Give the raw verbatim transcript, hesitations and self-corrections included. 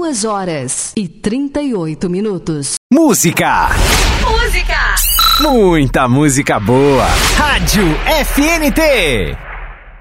Duas horas e trinta e oito minutos. Música! Música! Muita música boa! Rádio F N T!